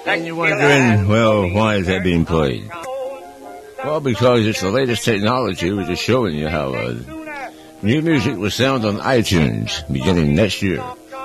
And you're wondering, well, why is that being played? Well, because it's the latest technology. We're just showing you how new music will sound on iTunes beginning next year.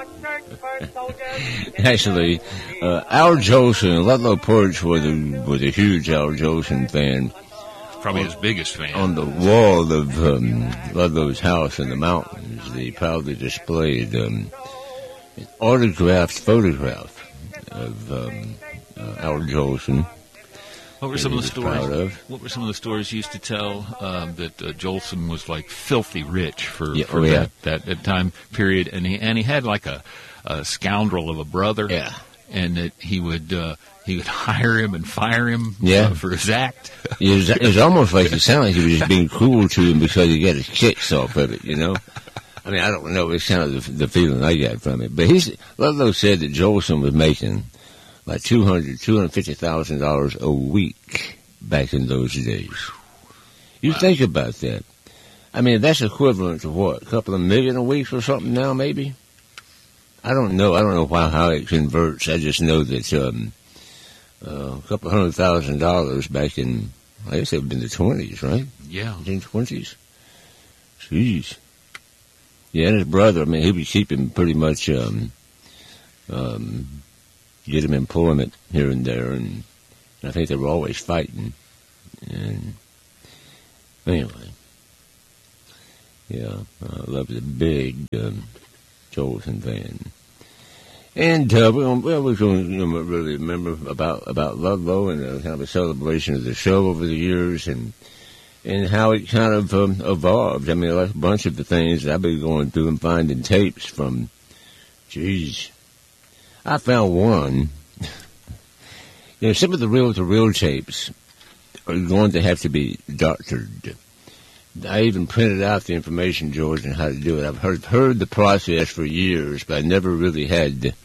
Actually, Al Jolson, Ludlow Porch was a huge Al Jolson fan. Probably his biggest fan. On the wall of Ludlow's house in the mountains, they proudly displayed an autographed photograph of Al Jolson. What were some of the stories? What were some of the stories you used to tell that Jolson was like filthy rich for that time period, and he had like a scoundrel of a brother, and that he would hire him and fire him for his act. It was almost like it sounded like he was just being cruel to him because he got his kicks off of it, you know. I mean, I don't know. It's kind of the feeling I got from it. But Ludlow said that Jolson was making like $250,000 a week back in those days. You think about that. I mean, that's equivalent to what? A couple of million a week or something now, maybe? I don't know. I don't know how it converts. I just know that a couple $100,000 back in, I guess it would have been the 20s, right? Yeah. 1920s. Jeez. Yeah, and his brother, I mean, he was keeping pretty much, get him employment here and there, and I think they were always fighting. And anyway, I love the big Jolson fan. And we're going to really remember about Ludlow and kind of a celebration of the show over the years and how it kind of evolved. I mean, like a bunch of the things that I've been going through and finding tapes from, I found one. Some of the reel-to-reel tapes are going to have to be doctored. I even printed out the information, George, on how to do it. I've heard the process for years, but I never really had,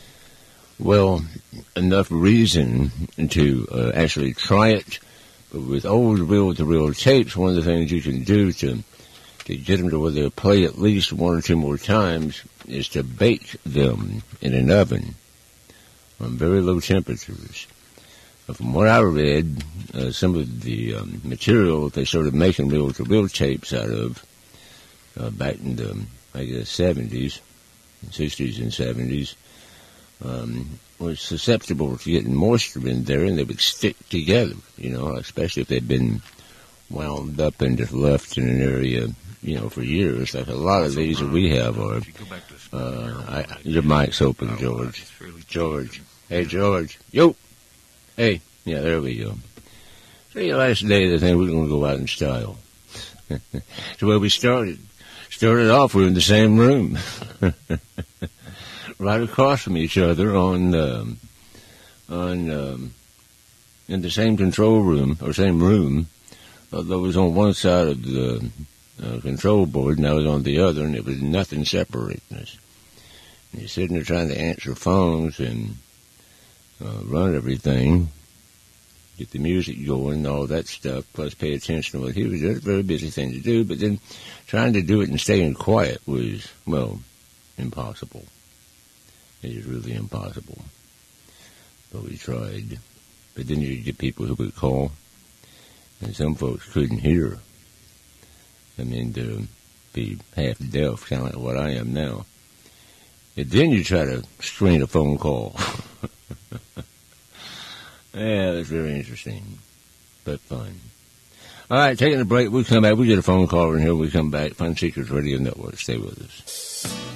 enough reason to actually try it. But with old reel-to-reel tapes, one of the things you can do to get them to where they'll play at least one or two more times is to bake them in an oven on very low temperatures. From what I read, some of the material they started making reel-to-reel tapes out of back in the, I guess, 60s and 70s, was susceptible to getting moisture in there, and they would stick together, especially if they'd been wound up and just left in an area, for years. Like a lot of these that we have are, your mic's open, George. George. Hey, George. Yo. Hey. Yeah, there we go. So the last day of the thing, we're going to go out in style. So where we started off, we were in the same room. Right across from each other in the same control room, or same room. Although it was on one side of the control board, and I was on the other, and there was nothing separating us. And you're sitting there trying to answer phones and run everything, get the music going and all that stuff, plus pay attention to what he was doing. It's a very busy thing to do, but then trying to do it and staying quiet was, impossible. It is really impossible. But we tried. But then you get people who would call, and some folks couldn't hear. I mean, to be half deaf, kind of like what I am now. And then you try to screen a phone call. Yeah, that's very interesting, but fun. All right, taking a break. We come back. We get a phone call in here. We come back. Fun Seekers Radio Network. Stay with us.